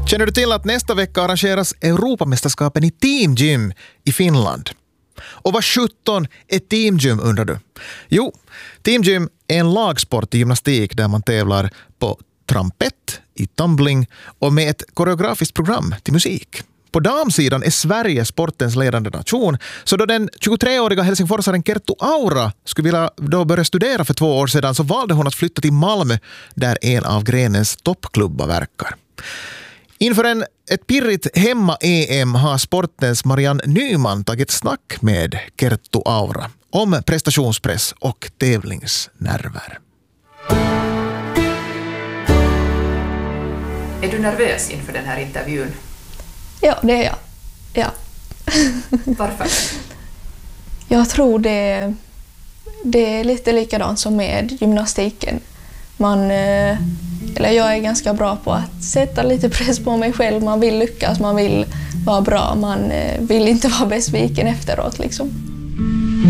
Känner du till att nästa vecka arrangeras Europamästerskapen i teamgym i Finland? Och vad 17 är teamgym, undrar du? Jo, teamgym är en lagsport i gymnastik där man tävlar på trampett, i tumbling och med ett koreografiskt program till musik. På damsidan är Sverige sportens ledande nation, så då den 23-åriga helsingforsaren Kerttu Aura skulle vilja då börja studera för 2 år sedan så valde hon att flytta till Malmö där en av grenens toppklubbar verkar. Inför ett pirrigt hemma-EM har sportens Marianne Nyman tagit snack med Kerttu Aura om prestationspress och tävlingsnerver. Är du nervös inför den här intervjun? Ja, det är jag. Ja. Varför? Jag tror det är lite likadant som med gymnastiken. Jag är ganska bra på att sätta lite press på mig själv. Man vill lyckas, man vill vara bra, man vill inte vara besviken efteråt liksom.